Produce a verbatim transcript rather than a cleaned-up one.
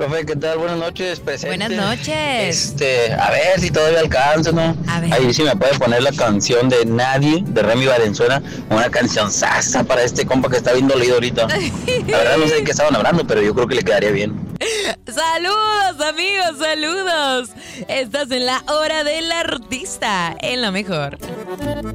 Profe, ¿qué tal? Buenas noches, presente. Buenas noches. Este, a ver si todavía alcanzo, ¿no? A ver. Ahí sí me puede poner la canción de Nadie, de Remy Valenzuela, una canción sasa para este compa que está bien dolido ahorita. La verdad no sé de qué estaban hablando, pero yo creo que le quedaría bien. Saludos, amigos, saludos. Estás en la hora del artista, en la mejor.